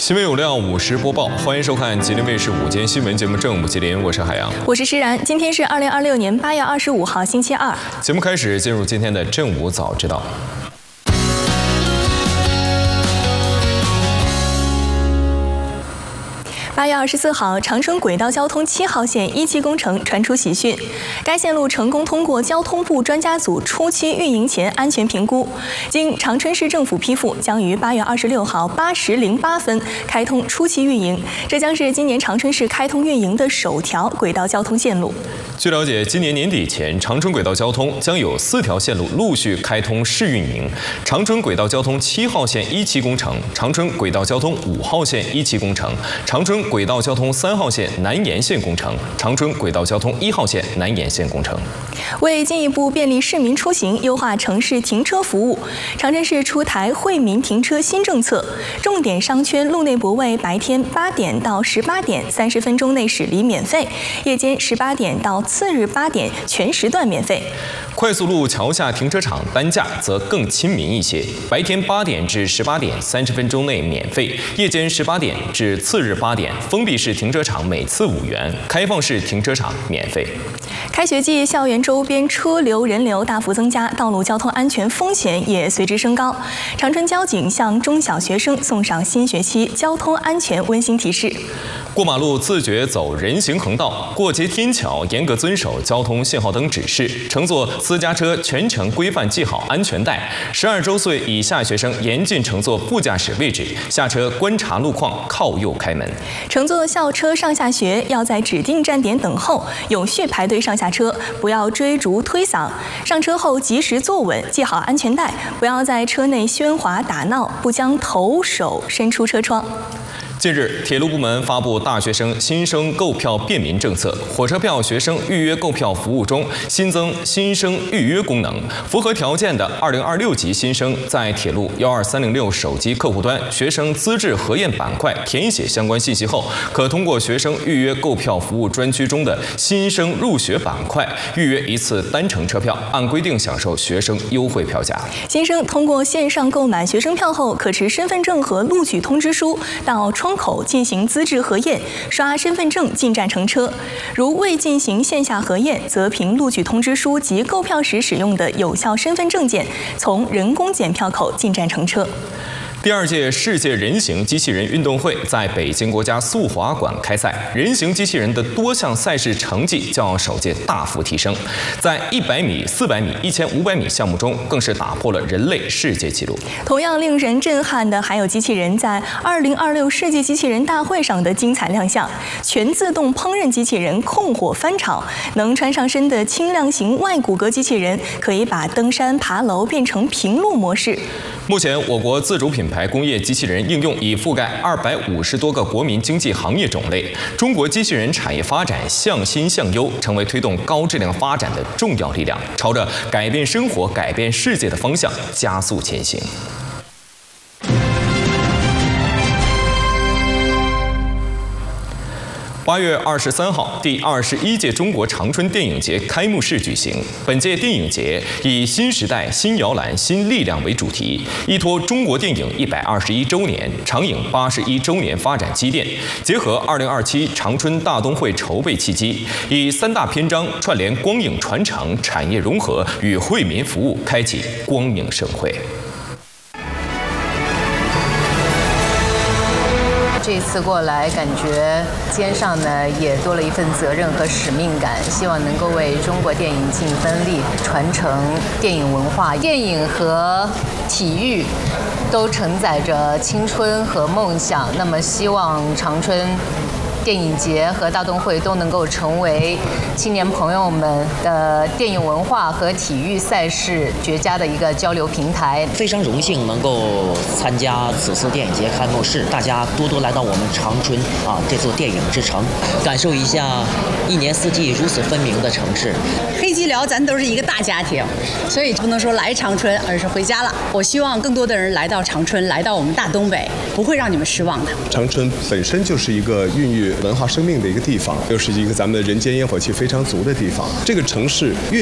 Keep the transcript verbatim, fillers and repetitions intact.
新闻有料，午时播报，欢迎收看吉林卫视午间新闻节目《正午吉林》，我是海洋， 我是施然。今天是二零二六年八月二十五号，星期二。 节目开始，进入今天的正午早知道。 八月二十四号，长春轨道交通七号线一期工程传出喜讯，该线路成功通过交通部专家组初期运营前安全评估，经长春市政府批复，将于八月二十六号八时零八分开通初期运营。这将是今年长春市开通运营的首条轨道交通线路。 据了解，今年年底前，长春轨道交通将有四条线路陆续开通试运营：长春轨道交通七号线一期工程、长春轨道交通五号线一期工程、长春轨道交通三号线南延线工程、长春轨道交通一号线南延线工程。 为进一步便利市民出行，优化城市停车服务，长春市出台惠民停车新政策，重点商圈路内泊位白天八点到十八点三十分钟内驶离免费，夜间十八点到次日八点全时段免费。 快速路桥下停车场单价则更亲民一些，白天八点至十八点三十分钟内免费，夜间十八点至次日八点，封闭式停车场每次五元，开放式停车场免费。 开学季，校园周边车流人流大幅增加，道路交通安全风险也随之升高。长春交警向中小学生送上新学期交通安全温馨提示： 过马路自觉走人行横道，过街天桥严格遵守交通信号灯指示，乘坐私家车全程规范系好安全带。十二周岁以下学生严禁乘坐副驾驶位置，下车观察路况，靠右开门。 乘坐校车上下学要在指定站点等候，有序排队上下车，不要追逐推搡。上车后及时坐稳，系好安全带，不要在车内喧哗打闹，不将头手伸出车窗。 近日，铁路部门发布大学生新生购票便民政策，火车票学生预约购票服务中新增新生预约功能。符合条件的二零二六级新生在铁路一二三零六手机客户端学生资质核验板块填写相关信息后，可通过学生预约购票服务专区中的新生入学板块预约一次单程车票，按规定享受学生优惠票价。 新生通过线上购买学生票后，可持身份证和录取通知书到窗口进行资质核验，刷身份证进站乘车。如未进行线下核验，则凭录取通知书及购票时使用的有效身份证件，从人工检票口进站乘车。 第二届世界人形机器人运动会在北京国家速滑馆开赛，人形机器人的多项赛事成绩较首届大幅提升，在一百米、四百米、一千五百米项目中，更是打破了人类世界纪录。 同样令人震撼的还有机器人在二零二六世界机器人大会上的精彩亮相。全自动烹饪机器人控火翻炒，能穿上身的轻量型外骨骼机器人，可以把登山爬楼变成平路模式。 目前，我国自主品牌工业机器人应用已覆盖二百五十多个国民经济行业种类。中国机器人产业发展向新向优，成为推动高质量发展的重要力量，朝着改变生活、改变世界的方向加速前行。八月二十三号，第二十一届中国长春电影节开幕式举行。本届电影节以“新时代、新摇篮、新力量”为主题，依托中国电影一百二十一周年、长影八十一周年发展积淀，结合二零二七长春大冬会筹备契机，以三大篇章串联光影传承、产业融合与惠民服务，开启光影盛会。 这次过来，感觉肩上呢也多了一份责任和使命感，希望能够为中国电影尽一份力，传承电影文化。电影和体育都承载着青春和梦想，那么希望长春电影节和大冬会都能够成为青年朋友们的电影文化和体育赛事绝佳的一个交流平台。 非常荣幸能够参加此次电影节开幕式，大家多多来到我们长春啊这座电影之城，感受一下一年四季如此分明的城市。 黑吉辽咱都是一个大家庭，所以不能说来长春，而是回家了。我希望更多的人来到长春，来到我们大东北，不会让你们失望的。 长春本身就是一个孕育文化生命的一个地方，又是一个咱们的人间烟火气非常足的地方。这个城市越